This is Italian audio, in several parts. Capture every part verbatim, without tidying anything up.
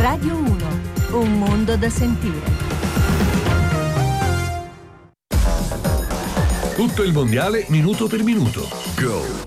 Radio uno, un mondo da sentire. Tutto il mondiale minuto per minuto. Go!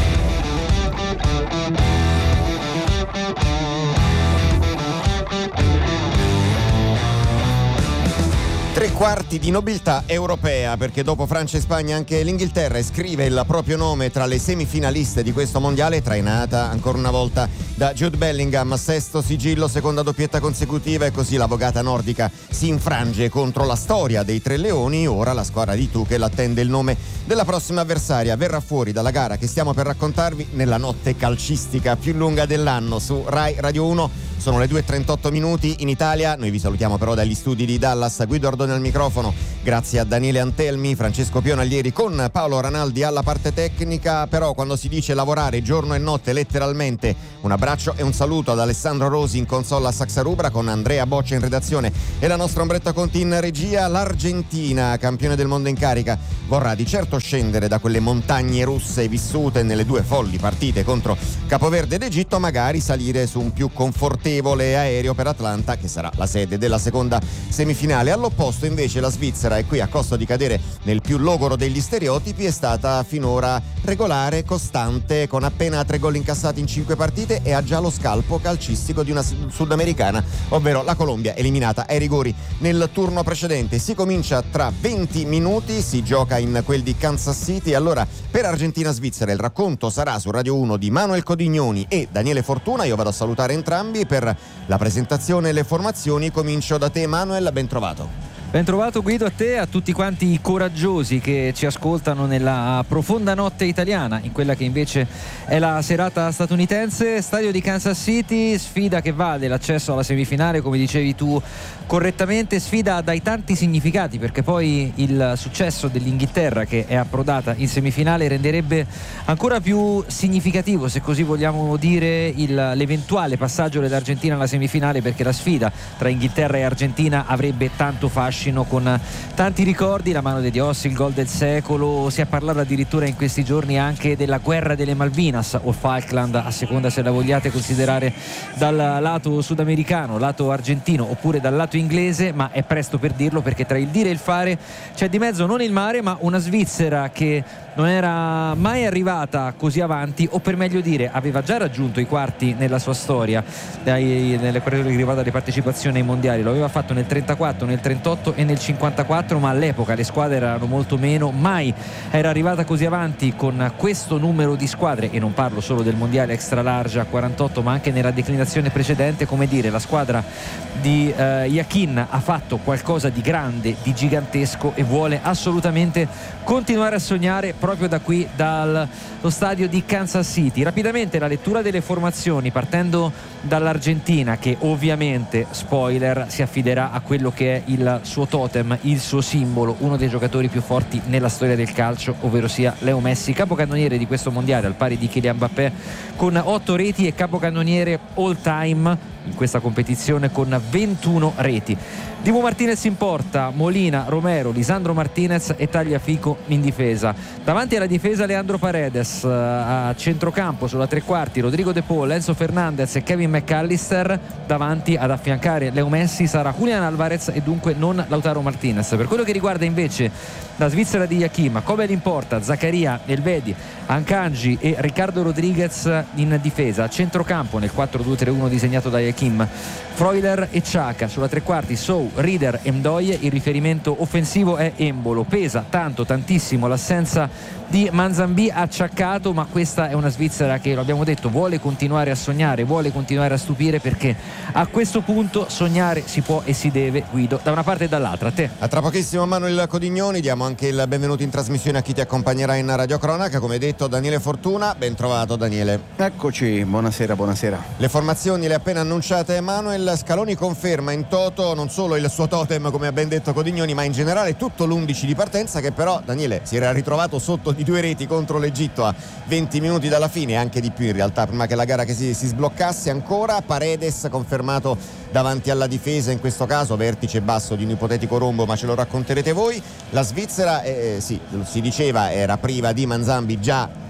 Tre quarti di nobiltà europea, perché dopo Francia e Spagna anche l'Inghilterra iscrive il proprio nome tra le semifinaliste di questo mondiale, trainata ancora una volta da Jude Bellingham, sesto sigillo, seconda doppietta consecutiva, e così l'avvocata nordica si infrange contro la storia dei Tre Leoni. Ora la squadra di Tuchel attende il nome della prossima avversaria. Verrà fuori dalla gara che stiamo per raccontarvi nella notte calcistica più lunga dell'anno su Rai Radio uno. Sono le due e trentotto minuti in Italia. Noi vi salutiamo però dagli studi di Dallas. Guido Ardone al microfono, grazie a Daniele Antelmi, Francesco Pionaglieri con Paolo Ranaldi alla parte tecnica. Però quando si dice lavorare giorno e notte letteralmente, un abbraccio e un saluto ad Alessandro Rosi in console a Saxa Rubra, con Andrea Boccia in redazione e la nostra Ombretta Conti in regia. L'Argentina, campione del mondo in carica, vorrà di certo scendere da quelle montagne russe vissute nelle due folli partite contro Capoverde ed Egitto, magari salire su un più confortevole aereo per Atlanta, che sarà la sede della seconda semifinale. All'opposto invece la Svizzera, e qui a costo di cadere nel più logoro degli stereotipi, è stata finora regolare, costante, con appena tre gol incassati in cinque partite, e ha già lo scalpo calcistico di una sudamericana, ovvero la Colombia, eliminata ai rigori nel turno precedente. Si comincia tra venti minuti, si gioca in quel di Kansas City. Allora, per Argentina-Svizzera il racconto sarà su Radio uno di Manuel Codignoni e Daniele Fortuna. Io vado a salutare entrambi. Per la presentazione e le formazioni comincio da te, Manuel, ben trovato. Ben trovato Guido, a te, a tutti quanti i coraggiosi che ci ascoltano nella profonda notte italiana, in quella che invece è la serata statunitense. Stadio di Kansas City, sfida che vale l'accesso alla semifinale, come dicevi tu correttamente, sfida dai tanti significati, perché poi il successo dell'Inghilterra, che è approdata in semifinale, renderebbe ancora più significativo, se così vogliamo dire, il, l'eventuale passaggio dell'Argentina alla semifinale, perché la sfida tra Inghilterra e Argentina avrebbe tanto fascino, con tanti ricordi, la mano di Dios, il gol del secolo. Si è parlato addirittura in questi giorni anche della guerra delle Malvinas o Falkland, a seconda se la vogliate considerare dal lato sudamericano, lato argentino, oppure dal lato inglese, ma è presto per dirlo, perché tra il dire e il fare c'è di mezzo non il mare, ma una Svizzera che non era mai arrivata così avanti, o per meglio dire aveva già raggiunto i quarti nella sua storia, dai, nelle quelle che riguarda le partecipazioni ai mondiali. Lo aveva fatto nel trentaquattro, nel trentotto e nel cinquantaquattro, ma all'epoca le squadre erano molto meno. Mai era arrivata così avanti con questo numero di squadre, e non parlo solo del mondiale extra large a quarantotto, ma anche nella declinazione precedente. Come dire, la squadra di eh, Yakin ha fatto qualcosa di grande, di gigantesco, e vuole assolutamente continuare a sognare proprio da qui, dallo stadio di Kansas City. Rapidamente la lettura delle formazioni, partendo dall'Argentina, che ovviamente, spoiler, si affiderà a quello che è il suo totem, il suo simbolo, uno dei giocatori più forti nella storia del calcio, ovvero sia Leo Messi, capocannoniere di questo mondiale al pari di Kylian Mbappé con otto reti, e capocannoniere all time in questa competizione con ventuno reti. Dibu Martinez in porta, Molina, Romero, Lisandro Martinez e Tagliafico in difesa. Davanti alla difesa Leandro Paredes, a centrocampo sulla tre quarti Rodrigo De Paul, Enzo Fernandez e Kevin McAllister. Davanti ad affiancare Leo Messi sarà Julian Alvarez e dunque non Lautaro Martinez. Per quello che riguarda invece la Svizzera di Yakin, Kobel in porta, Zaccaria, Elvedi, Ankanji e Riccardo Rodriguez in difesa. A centrocampo nel quattro due tre uno disegnato da Yakin, Freuler e Xhaka. Sulla tre quarti Sow, Rieder e Mdoye. Il riferimento offensivo è Embolo. Pesa tanto, tantissimo l'assenza di Manzambì acciaccato, ma questa è una Svizzera che, lo abbiamo detto, vuole continuare a sognare, vuole continuare a stupire, perché a questo punto sognare si può e si deve, Guido, da una parte e dall'altra. A te. A tra pochissimo Manuel Codignoni. Diamo anche il benvenuto in trasmissione a chi ti accompagnerà in radiocronaca, come detto Daniele Fortuna. Ben trovato Daniele. Eccoci, buonasera, buonasera. Le formazioni le ha appena annunciate Emanuel. Scaloni conferma in toto non solo il suo totem, come ha ben detto Codignoni, ma in generale tutto l'undici di partenza, che però Daniele si era ritrovato sotto di due reti contro l'Egitto a venti minuti dalla fine, anche di più in realtà, prima che la gara che si, si sbloccasse ancora. Paredes confermato davanti alla difesa, in questo caso vertice basso di un ipotetico rombo, ma ce lo racconterete voi. La Svizzera, eh, sì, si diceva, era priva di Manzambi già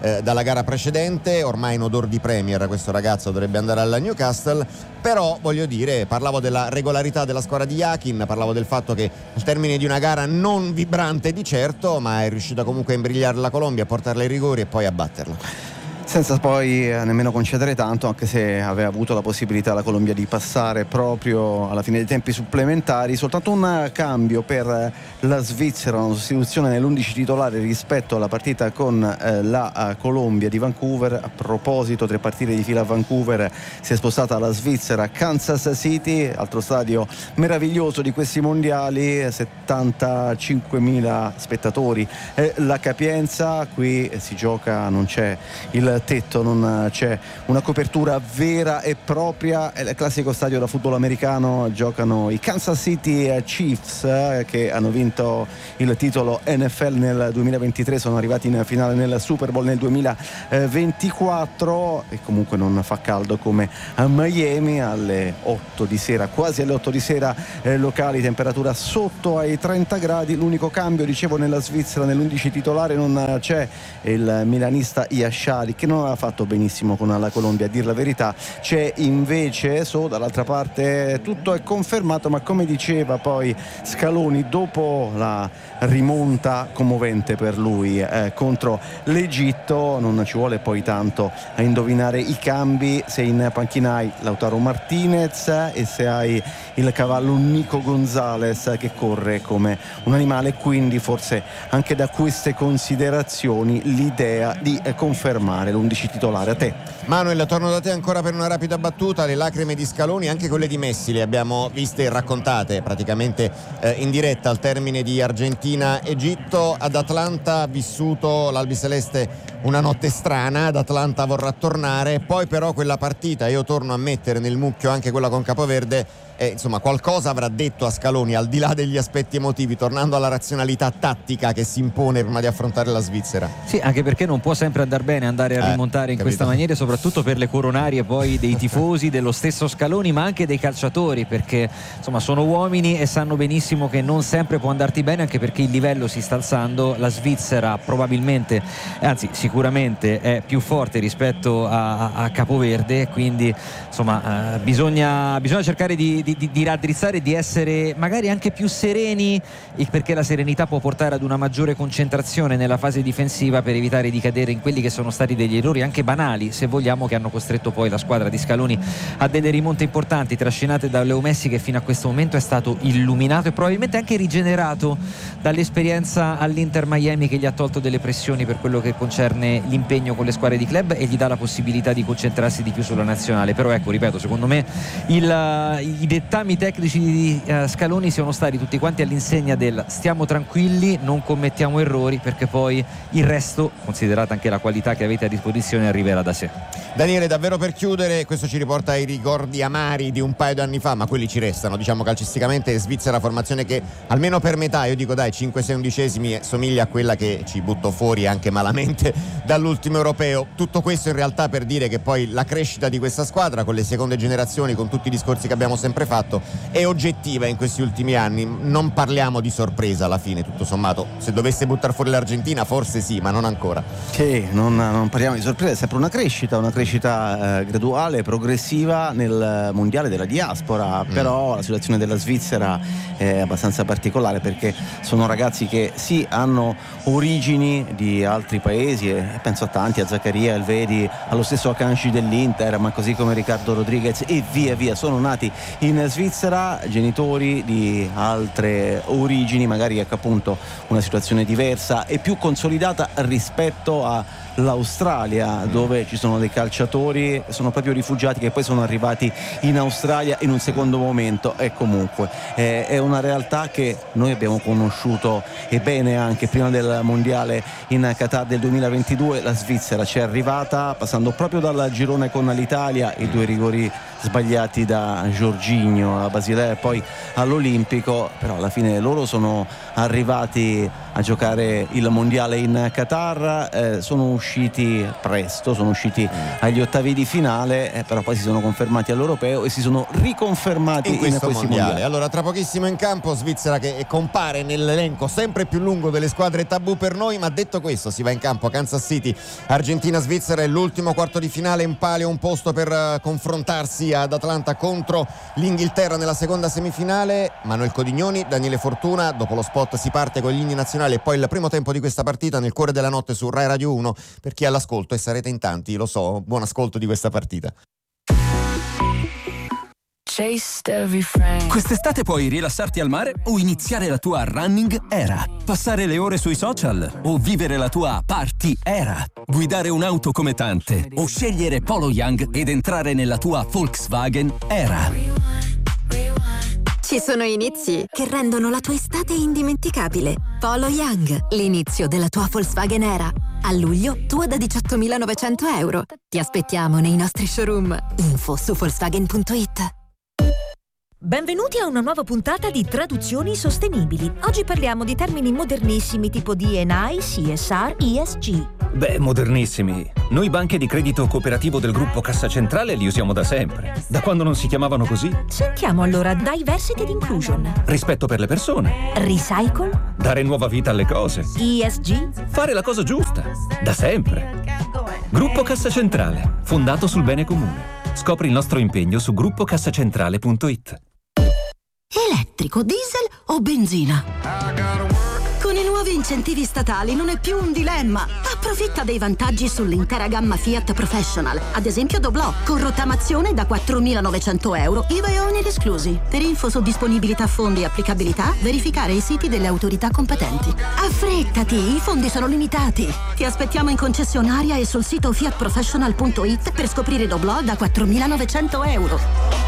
eh, dalla gara precedente, ormai in odor di Premier questo ragazzo dovrebbe andare alla Newcastle, però voglio dire, parlavo della regolarità della squadra di Yakin, parlavo del fatto che al termine di una gara non vibrante di certo, ma è riuscita comunque a imbrigliare la Colombia, a portarla ai rigori e poi a batterla. Senza poi nemmeno concedere tanto, anche se aveva avuto la possibilità la Colombia di passare proprio alla fine dei tempi supplementari. Soltanto un cambio per la Svizzera, una sostituzione nell'undici titolare rispetto alla partita con eh, la Colombia di Vancouver. A proposito, tre partite di fila a Vancouver, si è spostata la Svizzera a Kansas City, altro stadio meraviglioso di questi mondiali, settantacinquemila spettatori eh, la capienza. Qui si gioca, non c'è il tetto, non c'è una copertura vera e propria, è il classico stadio da football americano. Giocano i Kansas City Chiefs eh, che hanno vinto il titolo N F L nel duemilaventitré, sono arrivati in finale nel Super Bowl nel duemilaventiquattro e comunque non fa caldo come a Miami. Alle otto di sera, quasi alle otto di sera eh, locali, temperatura sotto ai trenta gradi. L'unico cambio, dicevo, nella Svizzera nell'undici titolare non c'è il milanista Yashari, che non aveva fatto benissimo con la Colombia, a dir la verità. C'è invece So, dall'altra parte tutto è confermato, ma come diceva poi Scaloni dopo la rimonta commovente per lui eh, contro l'Egitto, non ci vuole poi tanto a indovinare i cambi. Se in panchina hai Lautaro Martinez e se hai il cavallo Nico Gonzalez che corre come un animale, quindi forse anche da queste considerazioni l'idea di eh, confermare l'undici titolare. A te Manuel, torno da te ancora per una rapida battuta. Le lacrime di Scaloni, anche quelle di Messi, le abbiamo viste raccontate praticamente eh, in diretta al termine di Argentina-Egitto. Ad Atlanta ha vissuto l'albiceleste una notte strana, ad Atlanta vorrà tornare, poi però quella partita, io torno a mettere nel mucchio anche quella con Capoverde, eh, insomma qualcosa avrà detto a Scaloni, al di là degli aspetti emotivi, tornando alla razionalità tattica che si impone prima di affrontare la Svizzera. Sì, anche perché non può sempre andare bene andare a rimontare eh, in questa maniera, soprattutto per le coronarie poi dei tifosi, dello stesso Scaloni, ma anche dei calciatori, perché insomma sono uomini e sanno benissimo che non sempre può andarti bene, anche perché il livello si sta alzando. La Svizzera probabilmente, anzi sicuramente è più forte rispetto a, a Capoverde, quindi insomma eh, bisogna, bisogna cercare di, di, di raddrizzare, di essere magari anche più sereni, perché la serenità può portare ad una maggiore concentrazione nella fase difensiva per evitare di cadere in quelli che sono stati degli errori anche banali, se vogliamo, che hanno costretto poi la squadra di Scaloni a delle rimonte importanti trascinate da Leo Messi, che fino a questo momento è stato illuminato e probabilmente anche rigenerato dall'esperienza all'Inter Miami, che gli ha tolto delle pressioni per quello che concerne l'impegno con le squadre di club e gli dà la possibilità di concentrarsi di più sulla nazionale. Però ecco, ripeto, secondo me il, i dettami tecnici di uh, Scaloni siano stati tutti quanti all'insegna del stiamo tranquilli, non commettiamo errori, perché poi il resto, considerata anche la qualità che avete a disposizione, arriverà da sé. Daniele, davvero per chiudere, questo ci riporta ai ricordi amari di un paio di anni fa, ma quelli ci restano, diciamo calcisticamente. Svizzera, formazione che almeno per metà, io dico dai cinque sei undicesimi, somiglia a quella che ci buttò fuori anche malamente dall'ultimo europeo. Tutto questo in realtà per dire che poi la crescita di questa squadra con le seconde generazioni, con tutti i discorsi che abbiamo sempre fatto, è oggettiva in questi ultimi anni. Non parliamo di sorpresa alla fine, tutto sommato. Se dovesse buttare fuori l'Argentina forse sì, ma non ancora. Sì, non, non parliamo di sorpresa, è sempre una crescita, una crescita eh, graduale, progressiva nel mondiale della diaspora. Mm. Però la situazione della Svizzera è abbastanza particolare, perché sono ragazzi che sì, hanno origini di altri paesi, e penso a tanti, a Zaccaria, Elvedi, allo stesso Akanji dell'Inter, ma così come Riccardo Rodriguez e via via, sono nati in Svizzera, genitori di altre origini, magari ecco appunto una situazione diversa e più consolidata rispetto a l'Australia, dove ci sono dei calciatori, sono proprio rifugiati che poi sono arrivati in Australia in un secondo momento. E comunque eh, è una realtà che noi abbiamo conosciuto e bene anche prima del mondiale in Qatar del duemilaventidue. La Svizzera ci è arrivata passando proprio dal girone con l'Italia, i due rigori sbagliati da Jorginho a Basilea e poi all'Olimpico, però alla fine loro sono arrivati a giocare il mondiale in Qatar, eh, sono usciti presto, sono usciti agli ottavi di finale, eh, però poi si sono confermati all'europeo e si sono riconfermati in, in questo questi mondiale. mondiali. Allora, tra pochissimo in campo Svizzera che compare nell'elenco sempre più lungo delle squadre tabù per noi, ma detto questo si va in campo a Kansas City. Argentina-Svizzera è l'ultimo quarto di finale, in palio un posto per uh, confrontarsi ad Atlanta contro l'Inghilterra nella seconda semifinale. Manuel Codignoni, Daniele Fortuna, dopo lo spot si parte con gli inni nazionali e poi il primo tempo di questa partita nel cuore della notte su Rai Radio uno, per chi è all'ascolto, e sarete in tanti, lo so, buon ascolto di questa partita. Quest'estate puoi rilassarti al mare o iniziare la tua running era, passare le ore sui social o vivere la tua party era, guidare un'auto come tante o scegliere Polo Young ed entrare nella tua Volkswagen era. Ci sono inizi che rendono la tua estate indimenticabile. Polo Young, l'inizio della tua Volkswagen era. A luglio, tua da diciottomilanovecento euro. Ti aspettiamo nei nostri showroom. Info su Volkswagen punto it. Benvenuti a una nuova puntata di Traduzioni Sostenibili. Oggi parliamo di termini modernissimi tipo D and I, C S R, E S G. Beh, modernissimi. Noi banche di credito cooperativo del gruppo Cassa Centrale li usiamo da sempre. Da quando non si chiamavano così? Sentiamo allora Diversity ed Inclusion. Rispetto per le persone. Recycle. Dare nuova vita alle cose. E S G. Fare la cosa giusta. Da sempre. Gruppo Cassa Centrale, fondato sul bene comune. Scopri il nostro impegno su gruppo cassacentrale punto it. Elettrico, diesel o benzina? Con i nuovi incentivi statali non è più un dilemma. Approfitta dei vantaggi sull'intera gamma Fiat Professional. Ad esempio Doblò, con rottamazione da quattromilanovecento euro, I V A e oneri esclusi. Per info su disponibilità fondi e applicabilità, verificare i siti delle autorità competenti. Affrettati, i fondi sono limitati. Ti aspettiamo in concessionaria e sul sito fiat professional punto it per scoprire Doblò da quattromilanovecento euro.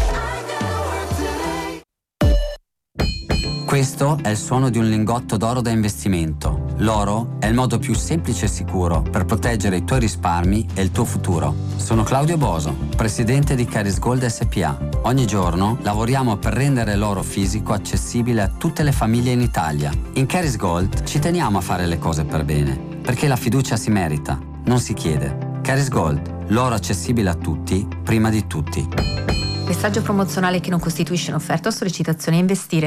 Questo è il suono di un lingotto d'oro da investimento. L'oro è il modo più semplice e sicuro per proteggere i tuoi risparmi e il tuo futuro. Sono Claudio Boso, presidente di Caris Gold S P A. Ogni giorno lavoriamo per rendere l'oro fisico accessibile a tutte le famiglie in Italia. In Caris Gold ci teniamo a fare le cose per bene, perché la fiducia si merita, non si chiede. Caris Gold, l'oro accessibile a tutti, prima di tutti. Messaggio promozionale che non costituisce un'offerta o sollecitazione a investire.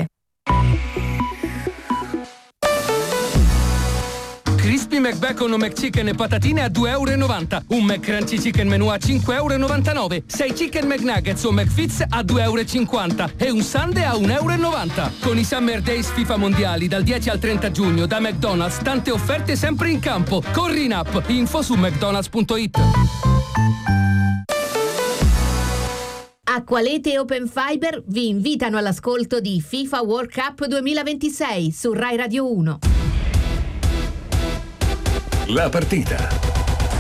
Crispy McBacon o McChicken e patatine a due e novanta euro. Un McCrunchy Chicken Menù a cinque e novantanove euro. sei Chicken McNuggets o McFits a due e cinquanta euro. E un Sundae a un e novanta euro. Con i Summer Days FIFA Mondiali dal dieci al trenta giugno da McDonald's, tante offerte sempre in campo. Corri in app. Info su mcdonalds punto it. Acqualete e Open Fiber vi invitano all'ascolto di FIFA World Cup duemilaventisei su Rai Radio uno. La partita.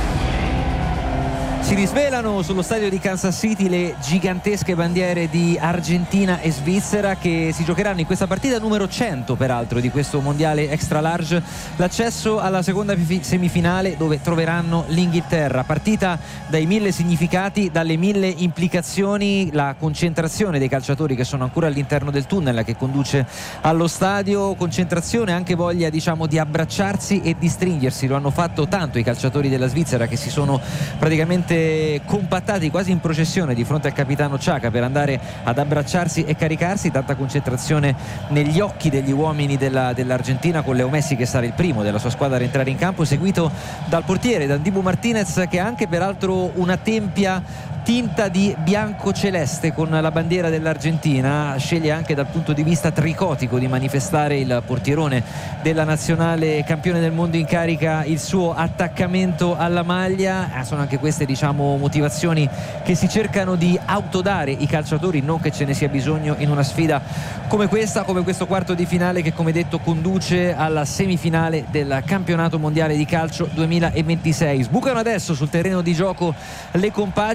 Si risvelano sullo stadio di Kansas City le gigantesche bandiere di Argentina e Svizzera che si giocheranno in questa partita numero cento peraltro di questo mondiale extra large, l'accesso alla seconda semifinale dove troveranno l'Inghilterra. Partita dai mille significati, dalle mille implicazioni, la concentrazione dei calciatori che sono ancora all'interno del tunnel che conduce allo stadio, concentrazione, anche voglia diciamo di abbracciarsi e di stringersi. Lo hanno fatto tanto i calciatori della Svizzera che si sono praticamente compattati quasi in processione di fronte al capitano Ciaca per andare ad abbracciarsi e caricarsi. Tanta concentrazione negli occhi degli uomini della, dell'Argentina, con Leo Messi che sarà il primo della sua squadra a entrare in campo, seguito dal portiere, da Dibu Martinez, che ha anche peraltro una tempia tinta di bianco celeste con la bandiera dell'Argentina. Sceglie anche dal punto di vista tricotico di manifestare il portierone della nazionale campione del mondo in carica il suo attaccamento alla maglia. Ah, sono anche queste diciamo motivazioni che si cercano di autodare i calciatori, non che ce ne sia bisogno in una sfida come questa, come questo quarto di finale che come detto conduce alla semifinale del campionato mondiale di calcio duemilaventisei. Sbucano adesso sul terreno di gioco le compagini e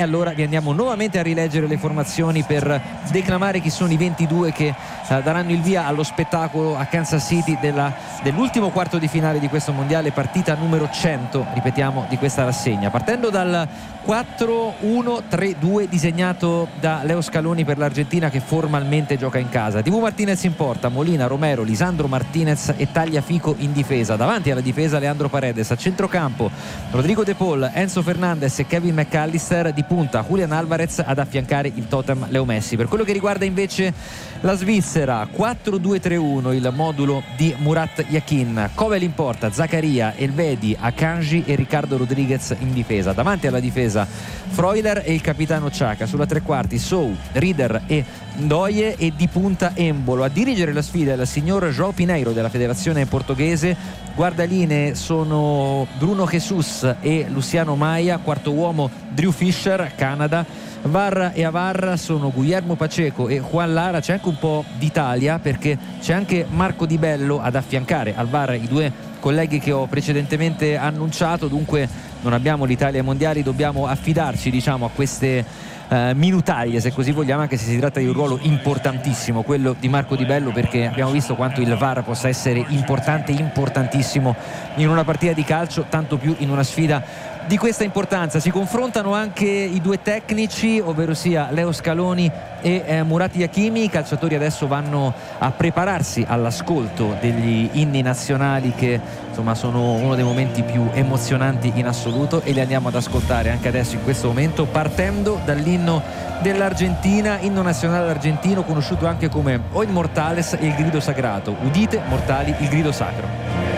allora vi andiamo nuovamente a rileggere le formazioni per declamare chi sono i ventidue che eh, daranno il via allo spettacolo a Kansas City della, dell'ultimo quarto di finale di questo mondiale, partita numero cento, ripetiamo, di questa rassegna, partendo dal quattro uno tre due disegnato da Leo Scaloni per l'Argentina, che formalmente gioca in casa. Dibu Martinez in porta, Molina, Romero, Lisandro Martinez e Tagliafico in difesa. Davanti alla difesa Leandro Paredes, a centrocampo Rodrigo De Paul, Enzo Fernandez e Kevin McAllister, di punta Julian Alvarez ad affiancare il totem Leo Messi. Per quello che riguarda invece la Svizzera, quattro due tre uno il modulo di Murat Yakin, Kovel in porta, Zaccaria, Elvedi, Akanji e Riccardo Rodriguez in difesa. Davanti alla difesa Freuler e il capitano Xhaka, sulla tre quarti Sou, Rieder e Ndoye e di punta Embolo. A dirigere la sfida il signor João Pineiro della federazione portoghese. Guardalinee sono Bruno Jesus e Luciano Maia, quarto uomo Drew Fisher, Canada. V A R e A V A R sono Guillermo Pacheco e Juan Lara. C'è anche un po' d'Italia perché c'è anche Marco Di Bello ad affiancare al V A R i due colleghi che ho precedentemente annunciato. Dunque non abbiamo l'Italia ai mondiali, dobbiamo affidarci, diciamo, a queste eh, minutaglie, se così vogliamo, anche se si tratta di un ruolo importantissimo quello di Marco Di Bello, perché abbiamo visto quanto il V A R possa essere importante, importantissimo in una partita di calcio, tanto più in una sfida di questa importanza. Si confrontano anche i due tecnici, ovvero sia Leo Scaloni e eh, Murat Yakin. I calciatori adesso vanno a prepararsi all'ascolto degli inni nazionali, che insomma sono uno dei momenti più emozionanti in assoluto, e li andiamo ad ascoltare anche adesso in questo momento, partendo dall'inno dell'Argentina, inno nazionale argentino conosciuto anche come O Inmortales e il grido sagrato. Udite mortali il grido sacro.